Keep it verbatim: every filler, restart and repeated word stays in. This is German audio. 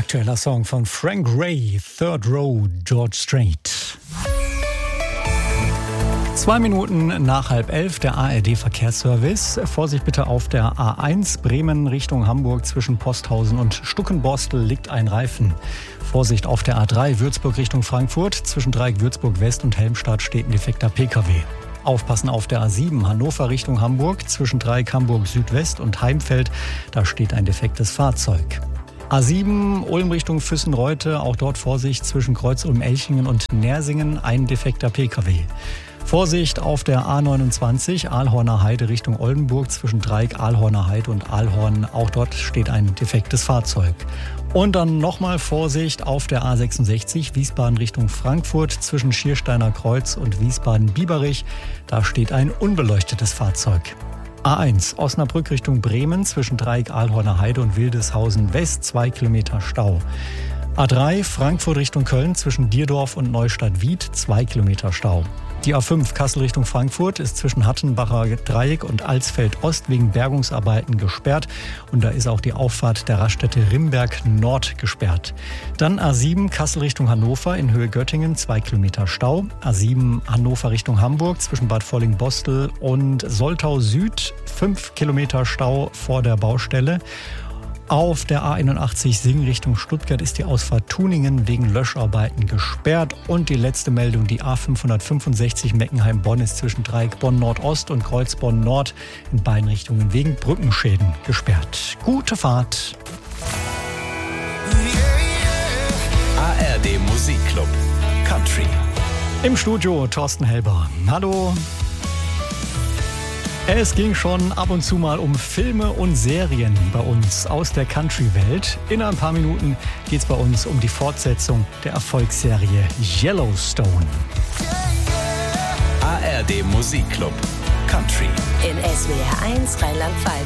Aktueller Song von Frank Ray, Third Row, George Strait. Zwei Minuten nach halb elf, der A R D-Verkehrsservice. Vorsicht bitte auf der A eins, Bremen Richtung Hamburg. Zwischen Posthausen und Stuckenborstel liegt ein Reifen. Vorsicht auf der A drei, Würzburg Richtung Frankfurt. Zwischen Dreieck Würzburg West und Helmstadt steht ein defekter P K W. Aufpassen auf der A sieben, Hannover Richtung Hamburg. Zwischen Dreieck Hamburg Südwest und Heimfeld, da steht ein defektes Fahrzeug. A sieben, Ulm Richtung Füssenreute, auch dort Vorsicht zwischen Kreuz-Ulm-Elchingen und Nersingen, ein defekter P K W. Vorsicht auf der A neunundzwanzig, Aalhorner Heide Richtung Oldenburg, zwischen Dreieck Aalhorner Heide und Aalhorn, auch dort steht ein defektes Fahrzeug. Und dann nochmal Vorsicht auf der A sechsundsechzig, Wiesbaden Richtung Frankfurt, zwischen Schiersteiner Kreuz und Wiesbaden-Biberich, da steht ein unbeleuchtetes Fahrzeug. A eins, Osnabrück Richtung Bremen, zwischen Dreieck Aalhorner Heide und Wildeshausen West, zwei Kilometer Stau. A drei, Frankfurt Richtung Köln, zwischen Dierdorf und Neustadt-Wied, zwei Kilometer Stau. Die A fünf, Kassel Richtung Frankfurt, ist zwischen Hattenbacher Dreieck und Alsfeld Ost wegen Bergungsarbeiten gesperrt. Und da ist auch die Auffahrt der Raststätte Rimberg Nord gesperrt. Dann A sieben, Kassel Richtung Hannover in Höhe Göttingen, zwei Kilometer Stau. A sieben, Hannover Richtung Hamburg, zwischen Bad Volling-Bostel und Soltau Süd, fünf Kilometer Stau vor der Baustelle. Auf der A einundachtzig Sing Richtung Stuttgart ist die Ausfahrt Tuningen wegen Löscharbeiten gesperrt. Und die letzte Meldung, die A fünfhundertfünfundsechzig Meckenheim-Bonn ist zwischen Dreieck Bonn-Nordost und Kreuz Bonn-Nord in beiden Richtungen wegen Brückenschäden gesperrt. Gute Fahrt! A R D Musikclub Country. Im Studio Thorsten Helber. Hallo! Es ging schon ab und zu mal um Filme und Serien bei uns aus der Country-Welt. In ein paar Minuten geht es bei uns um die Fortsetzung der Erfolgsserie Yellowstone. A R D Musikclub Country. In S W R eins Rheinland-Pfalz.